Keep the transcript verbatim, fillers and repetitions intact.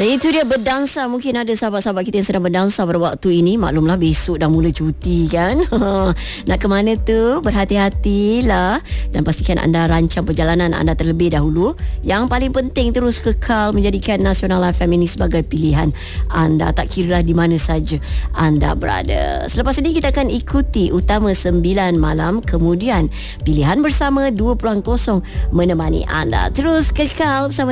Dan itu dia berdansa. Mungkin ada sahabat-sahabat kita yang sedang berdansa pada waktu ini. Maklumlah besok dah mula cuti kan. Nak ke mana tu? Berhati-hatilah dan pastikan anda rancang perjalanan anda terlebih dahulu. Yang paling penting terus kekal menjadikan Nasional F M ini sebagai pilihan anda, tak kiralah di mana saja anda berada. Selepas ini kita akan ikuti Utama sembilan malam, kemudian Pilihan Bersama dua kosong menemani anda. Terus kekal bersama